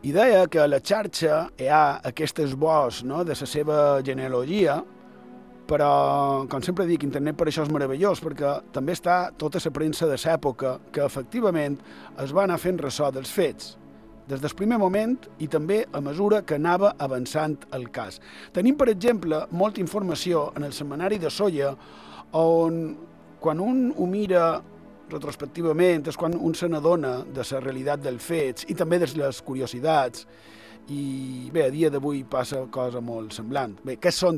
I deia que a la xarxa hi ha aquest esbós, no?, de la seva genealogia, però, com sempre dic, internet per això és meravellós, perquè també està tota la premsa de l'època que efectivament es va anar fent ressò dels fets, des del primer moment i també a mesura que anava avançant el cas. Tenim, per exemple, molta informació en el setmanari de Sóller, on quan un ho mira retrospectivament és quan un se n'adona de la realitat dels fets i també de les curiositats. I bé, a dia d'avui passa cosa molt semblant. Bé, què són